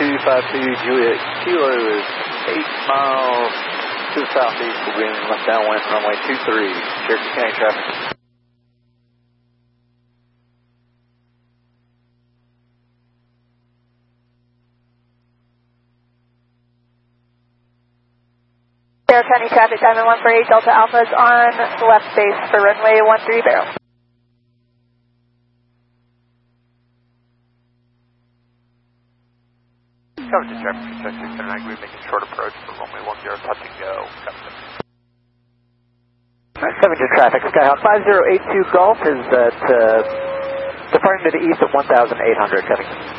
252 Juliet Kilo is 8 miles to the southeast. We'll be in left downwind runway 23, Cherokee County traffic. Cherokee County traffic, Diamond 148 Delta Alpha is on the left base for runway 13 barrel. Coverage to traffic, check 609, we're making short approach for runway 10, touch and go. Coverage to traffic, Skyhawk 5082 Golf is at departing to the east at 1800, cutting.